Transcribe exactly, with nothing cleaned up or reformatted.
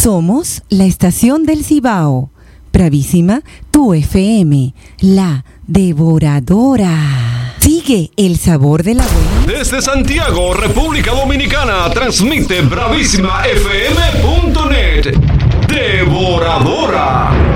Somos la estación del Cibao. Bravísima, tu F M, la devoradora. Sigue el sabor de la buena. Desde Santiago, República Dominicana, transmite bravísima f m punto net. Devoradora.